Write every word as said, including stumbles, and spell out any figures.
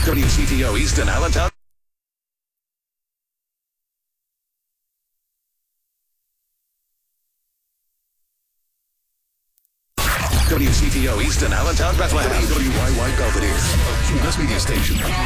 W C T O Easton Allentown. W C T O Easton Allentown, Bethlehem. W Y Y Belvedere, U S media station.